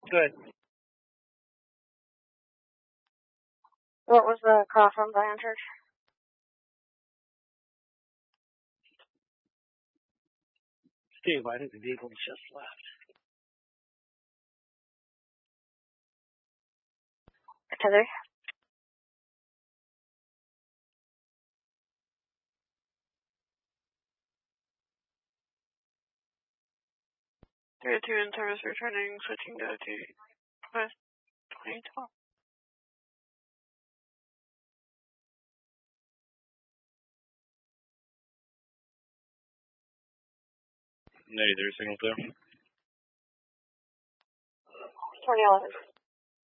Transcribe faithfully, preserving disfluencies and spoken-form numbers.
Good. What was the call from Zion Church? Steve, I think the vehicle just left. Heather? three oh two in service returning, switching to West twenty twelve. ninety-three signal two. twenty eleven.